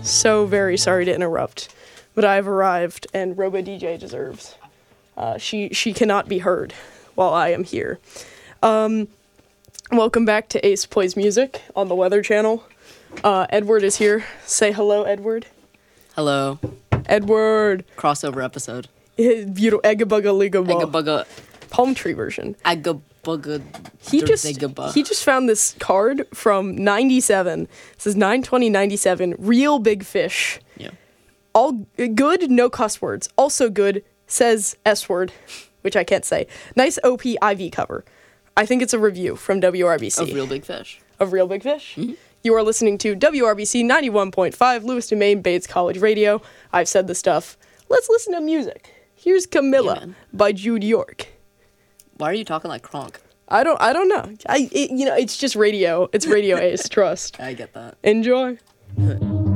So very sorry to interrupt, but I've arrived and Robo DJ deserves. She cannot be heard while I am here. Welcome back to Ace Plays Music on the Weather Channel. Edward is here. Say hello, Edward. Hello. Edward. Crossover episode. Beautiful. Eggabugga ligabah. Eggabugga. Palm tree version. Eggabugga. He just found this card from 97. It says 9/20/97. Real big fish. Yeah. All good, no cuss words. Also good, says S word, which I can't say. Nice OP IV cover. I think it's a review from WRBC. Of Real Big Fish. Of Real Big Fish? Mm-hmm. You are listening to WRBC 91.5, Lewiston, Maine, Bates College Radio. I've said the stuff. Let's listen to music. Here's Camilla by Jude York. Why are you talking like Kronk? I don't know. It's just radio. It's Radio Ace, trust. I get that. Enjoy.